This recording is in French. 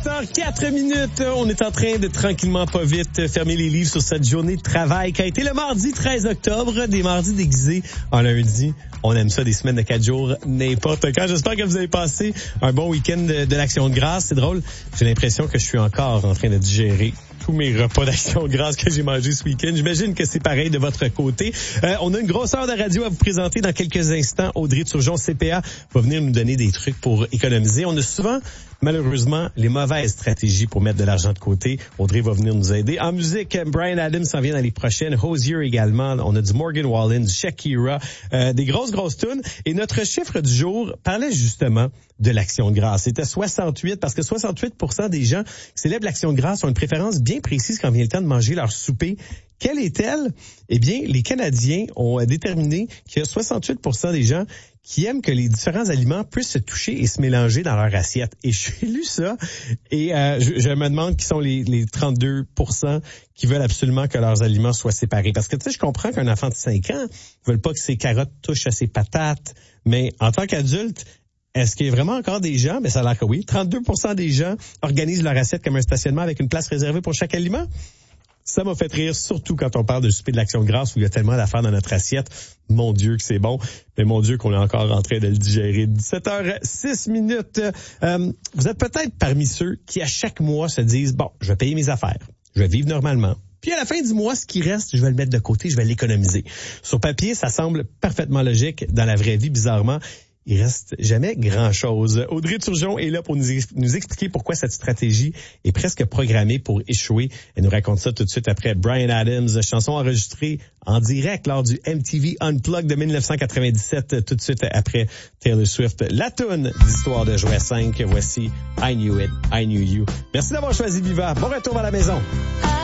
7h04. On est en train de tranquillement, pas vite, fermer les livres sur cette journée de travail qui a été le mardi 13 octobre, des mardis déguisés en lundi. On aime ça, des semaines de 4 jours, n'importe quand. J'espère que vous avez passé un bon week-end de l'Action de grâce. C'est drôle, j'ai l'impression que je suis encore en train de digérer tous mes repas d'Action de grâce que j'ai mangés ce week-end. J'imagine que c'est pareil de votre côté. On a une grosse heure de radio à vous présenter dans quelques instants. Audrey Turgeon, CPA, va venir nous donner des trucs pour économiser. On a souvent, malheureusement, les mauvaises stratégies pour mettre de l'argent de côté. Audrey va venir nous aider. En musique, Bryan Adams s'en vient dans les prochaines. Hozier également. On a du Morgan Wallen, du Shakira, des grosses tunes. Et notre chiffre du jour parlait justement de l'Action de grâce. C'était 68, parce que 68% des gens qui célèbrent l'Action de grâce ont une préférence bien précise quand vient le temps de manger leur souper. Quelle est-elle? Eh bien, les Canadiens ont déterminé qu'il y a 68% des gens qui aiment que les différents aliments puissent se toucher et se mélanger dans leur assiette. Et j'ai lu ça et je me demande qui sont les 32% qui veulent absolument que leurs aliments soient séparés. Parce que tu sais, je comprends qu'un enfant de 5 ans ne veut pas que ses carottes touchent à ses patates, mais en tant qu'adulte, est-ce qu'il y a vraiment encore des gens, mais ça a l'air que oui, 32% des gens organisent leur assiette comme un stationnement avec une place réservée pour chaque aliment? Ça m'a fait rire, surtout quand on parle de souper de l'Action de grâce où il y a tellement d'affaires dans notre assiette. Mon Dieu que c'est bon, mais mon Dieu qu'on est encore en train de le digérer. 17h06. Vous êtes peut-être parmi ceux qui, à chaque mois, se disent, bon, je vais payer mes affaires, je vais vivre normalement. Puis à la fin du mois, ce qui reste, je vais le mettre de côté, je vais l'économiser. Sur papier, ça semble parfaitement logique. Dans la vraie vie, bizarrement, il reste jamais grand-chose. Audrey Turgeon est là pour nous expliquer pourquoi cette stratégie est presque programmée pour échouer. Elle nous raconte ça tout de suite après Bryan Adams, chanson enregistrée en direct lors du MTV Unplugged de 1997, tout de suite après Taylor Swift. La toune d'Histoire de jouet 5, voici I Knew It, I Knew You. Merci d'avoir choisi Viva. Bon retour à la maison.